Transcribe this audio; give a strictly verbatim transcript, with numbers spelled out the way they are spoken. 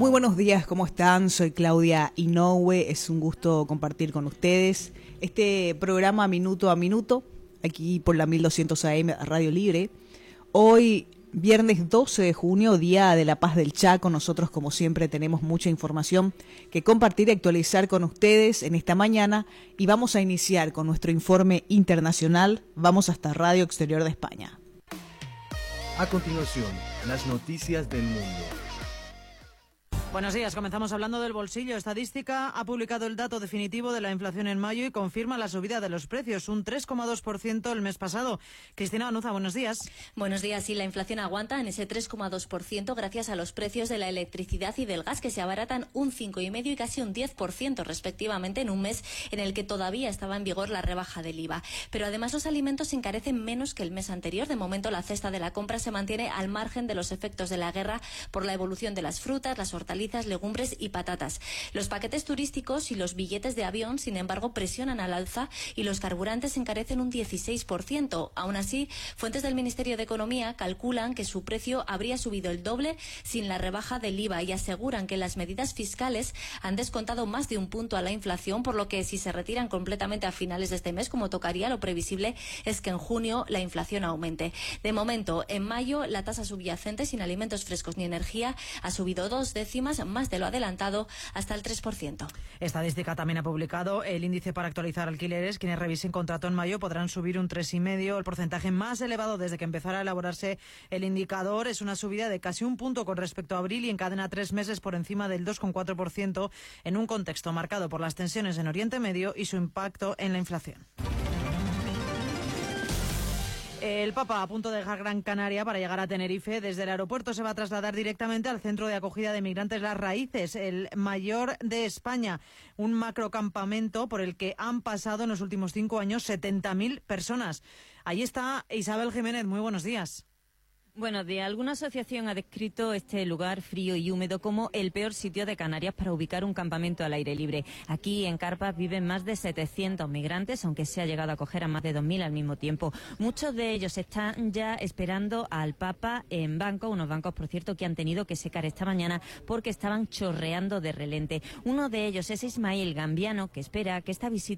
Muy buenos días, ¿cómo están? Soy Claudia Inoue, es un gusto compartir con ustedes este programa Minuto a Minuto, aquí por la mil doscientos A M Radio Libre. Hoy, viernes doce de junio, Día de la Paz del Chaco, nosotros como siempre tenemos mucha información que compartir y actualizar con ustedes en esta mañana y vamos a iniciar con nuestro informe internacional. Vamos hasta Radio Exterior de España. A continuación, las noticias del mundo. Buenos días, comenzamos hablando del bolsillo. Estadística ha publicado el dato definitivo de la inflación en mayo y confirma la subida de los precios, un tres coma dos por ciento el mes pasado. Cristina Banuza, buenos días. Buenos días, sí, la inflación aguanta en ese tres coma dos por ciento gracias a los precios de la electricidad y del gas, que se abaratan un cinco coma cinco por ciento y casi un diez por ciento respectivamente en un mes en el que todavía estaba en vigor la rebaja del I V A. Pero además los alimentos se encarecen menos que el mes anterior. De momento la cesta de la compra se mantiene al margen de los efectos de la guerra por la evolución de las frutas, las hortalizas, legumbres y patatas. Los paquetes turísticos y los billetes de avión, sin embargo, presionan al alza y los carburantes se encarecen un dieciséis por ciento. Aún así, fuentes del Ministerio de Economía calculan que su precio habría subido el doble sin la rebaja del I V A y aseguran que las medidas fiscales han descontado más de un punto a la inflación, por lo que si se retiran completamente a finales de este mes, como tocaría, lo previsible es que en junio la inflación aumente. De momento, en mayo, la tasa subyacente sin alimentos frescos ni energía ha subido dos décimas, más de lo adelantado, hasta el tres por ciento. Estadística también ha publicado el índice para actualizar alquileres. Quienes revisen contrato en mayo podrán subir un tres coma cinco por ciento, el porcentaje más elevado desde que empezara a elaborarse el indicador. Es una subida de casi un punto con respecto a abril y encadena tres meses por encima del dos coma cuatro por ciento en un contexto marcado por las tensiones en Oriente Medio y su impacto en la inflación. El Papa, a punto de dejar Gran Canaria para llegar a Tenerife, desde el aeropuerto se va a trasladar directamente al centro de acogida de migrantes Las Raíces, el mayor de España, un macrocampamento por el que han pasado en los últimos cinco años setenta mil personas. Ahí está Isabel Jiménez, muy buenos días. Buenos días. Alguna asociación ha descrito este lugar frío y húmedo como el peor sitio de Canarias para ubicar un campamento al aire libre. Aquí en Carpas viven más de setecientos migrantes, aunque se ha llegado a acoger a más de dos mil al mismo tiempo. Muchos de ellos están ya esperando al Papa en bancos, unos bancos, por cierto, que han tenido que secar esta mañana porque estaban chorreando de relente. Uno de ellos es Ismael Gambiano, que espera que esta visita